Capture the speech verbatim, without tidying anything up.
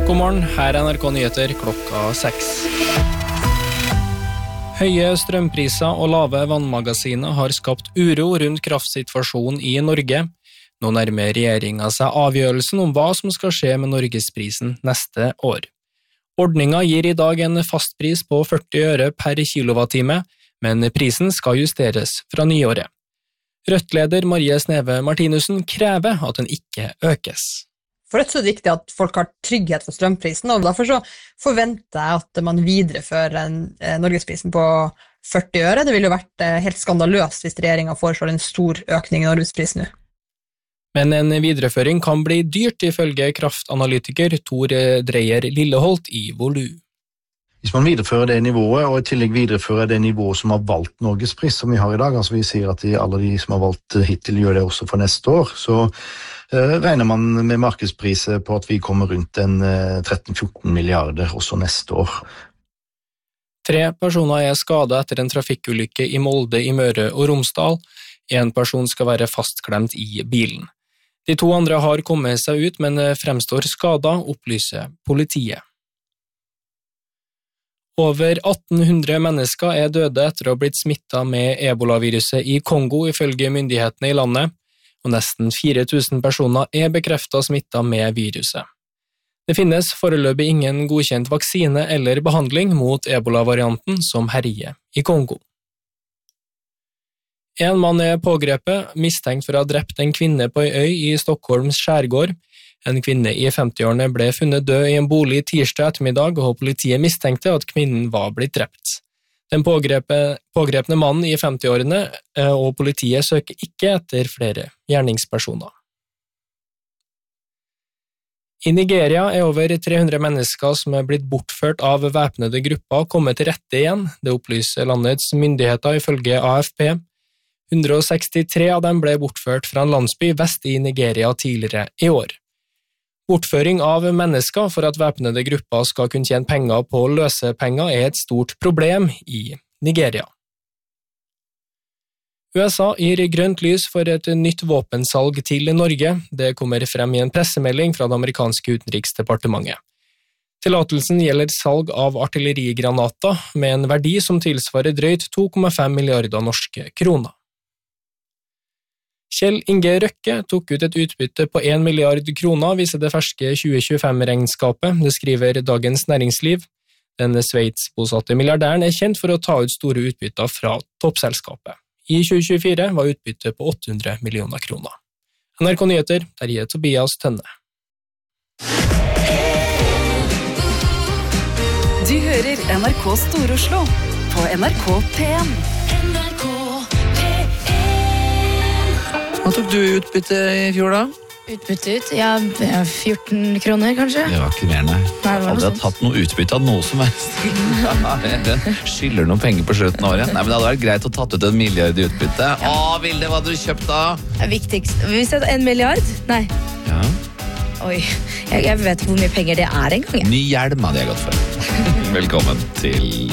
God morgen, her er N R K Nyheter klokka seks. Høye strømpriser og lave vannmagasiner har skapt uro rundt kraftsituasjonen i Norge. Nå nærmer regjeringen seg avgjørelsen om hva som skal skje med Norgesprisen neste år. Ordningen gir i dag en fastpris på førti øre per kilowattime, men prisen skal justeres fra nyåret. Rødt-leder Marie Sneve Martinussen krever at den ikke økes. For Rødt så er det viktig at folk har trygghet for strømprisen, og derfor så forventer jeg at man viderefører en, eh, Norgesprisen på førti øre. Det ville jo vært eh, helt skandaløst hvis regjeringen foreslår en stor økning i Norgesprisen nå. Men en videreføring kan bli dyrt ifølge kraftanalytiker Tor Dreyer Lilleholt i Volue. Hvis man viderefører det nivået, og i tillegg viderefører det nivået som har valgt Norgespris, som vi har i dag, altså vi sier at de, alle de som har valgt hittil gjør det også for neste år, så eh, regner man med markedspriser på at vi kommer rundt en eh, tretten til fjorten milliarder også neste år. Tre personer er skadet etter en trafikkulykke i Molde i Møre og Romsdal. En person skal være fastklemt i bilen. De to andre har kommet seg ut, men fremstår skadet, opplyser politiet. Over atten hundre mennesker er døde etter å ha blitt smittet med ebola-viruset i Kongo ifølge myndighetene i landet, og nesten fire tusen personer er bekreftet smittet med viruset. Det finnes foreløpig ingen godkjent vaksine eller behandling mot ebola-varianten som herjer i Kongo. En mann er pågrepet, mistenkt for å ha drept en kvinne på en øy i Stockholms skjærgård. En kvinne i femtiårene ble funnet død i en bolig tirsdag ettermiddag, og politiet mistenkte at kvinnen var blitt drept. Den pågrepne mannen i femtiårene og politiet søker ikke etter flere gjerningspersoner. I Nigeria er over tre hundre mennesker som er blitt bortført av væpnede grupper kommet til rette igjen, det opplyser landets myndigheter ifølge A F P. hundre og sekstitre av dem ble bortført fra en landsby vest i Nigeria tidligere i år. Bortføring av mennesker for at væpnede grupper skal kunne tjene penger på å løse penger er et stort problem i Nigeria. U S A gir grønt lys for et nytt våpensalg til Norge. Det kommer frem i en pressemelding fra det amerikanske utenriksdepartementet. Tillatelsen gjelder salg av artillerigranater med en verdi som tilsvarer drøyt to komma fem milliarder norske kroner. Kjell Inge Røkke tok ut et utbytte på en milliard kroner, viser det ferske tjue tjuefem-regnskapet, det skriver Dagens Næringsliv. Den sveitsbosatte milliardæren er kjent for å ta ut store utbytter fra toppselskapet. I tjue tjuefire var utbyttet på åtte hundre millioner kroner. N R K Nyheter, Terje Tobias Tønne. Du hører N R K Stor-Oslo på N R K P en. Hva tok du utbytte i fjor da? Utbytte ut? Ja, fjorten kroner kanskje. Det var ikke mer, nei. Jeg har aldri tatt noe utbytte av noe som helst. Skylder noen penger på slutten av året. Nei, men det hadde vært greit å tatt ut en milliard i utbytte. Ja. Å, Vilde, hva hadde du kjøpt da? Det viktigst. Hvis det er en milliard? Nei. Ja. Oi, jeg, jeg vet hvor mye penger det er en gang. Ny hjelm hadde jeg gått for. Velkommen til